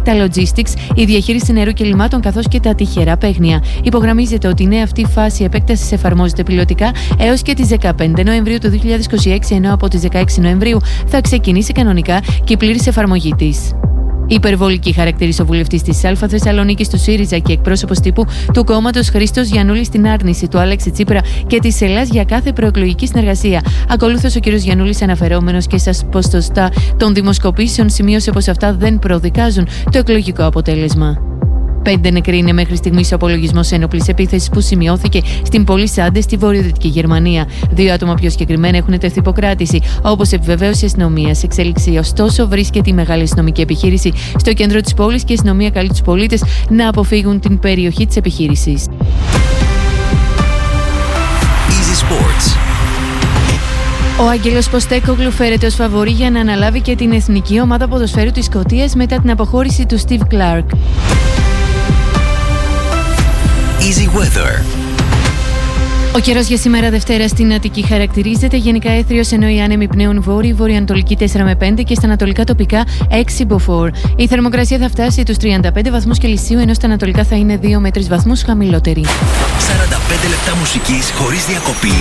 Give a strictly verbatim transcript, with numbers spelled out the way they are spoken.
τα logistics, η διαχείριση νερού και λιμάτων καθώς και τα τυχερά παίγνια. Υπογραμμίζεται ότι η νέα αυτή φάση επέκτασης εφαρμόζεται πιλωτικά έως και τις δεκαπέντε Νοεμβρίου του δύο χιλιάδες είκοσι έξι, ενώ από τις δεκαέξι Νοεμβρίου θα ξεκινήσει κανονικά και η πλήρης εφαρμογή της. Υπερβολική χαρακτήρισε ο βουλευτής της Α Θεσσαλονίκης του ΣΥΡΙΖΑ και εκπρόσωπος τύπου του κόμματος Χρήστος Γιαννούλης στην άρνηση του Αλέξη Τσίπρα και της Ελλάς για κάθε προεκλογική συνεργασία. Ακολούθως, ο κ. Γιαννούλης, αναφερόμενος και στα ποσοστά των δημοσκοπήσεων, σημείωσε πως αυτά δεν προδικάζουν το εκλογικό αποτέλεσμα. Πέντε νεκροί είναι μέχρι στιγμής ο απολογισμός ένοπλης επίθεσης που σημειώθηκε στην πόλη Σάντε στη βορειοδυτική Γερμανία. Δύο άτομα πιο συγκεκριμένα έχουν τεθεί υποκράτηση, όπως επιβεβαίωσε η αστυνομία. Σε εξέλιξη, ωστόσο, βρίσκεται η μεγάλη αστυνομική επιχείρηση στο κέντρο της πόλης και η αστυνομία καλεί τους πολίτες να αποφύγουν την περιοχή της επιχείρησης. Easy Sports. Ο Άγγελος Ποστέκογλου φέρεται ως φαβορί για να αναλάβει και την εθνική ομάδα ποδοσφαίρου της Σκωτίας μετά την αποχώρηση του Στιβ Κλάρκ. Easy Weather. Ο καιρός για σήμερα Δευτέρα στην Αττική χαρακτηρίζεται γενικά έθριος, ενώ οι άνεμοι πνέουν βόρειοι, βορειοανατολική τέσσερα με πέντε και στα ανατολικά τοπικά έξι μποφόρ. Η θερμοκρασία θα φτάσει τους τριάντα πέντε βαθμούς Κελσίου, ενώ στα ανατολικά θα είναι δύο με τρεις βαθμούς χαμηλότερη. σαράντα πέντε λεπτά μουσικής χωρίς διακοπή.